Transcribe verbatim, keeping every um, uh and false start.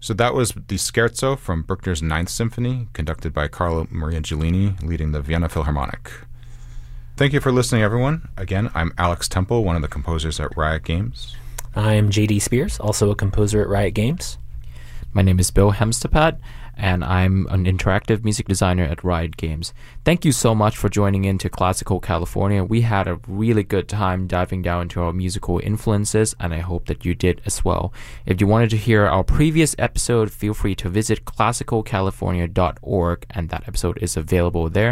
So that was the Scherzo from Bruckner's Ninth Symphony, conducted by Carlo Maria Giulini, leading the Vienna Philharmonic. Thank you for listening, everyone. Again, I'm Alex Temple, one of the composers at Riot Games. I'm J D Spears, also a composer at Riot Games. My name is Bill Hemstapad, and I'm an interactive music designer at Riot Games. Thank you so much for joining in to Classical California. We had a really good time diving down into our musical influences, and I hope that you did as well. If you wanted to hear our previous episode, feel free to visit classical california dot org, and that episode is available there.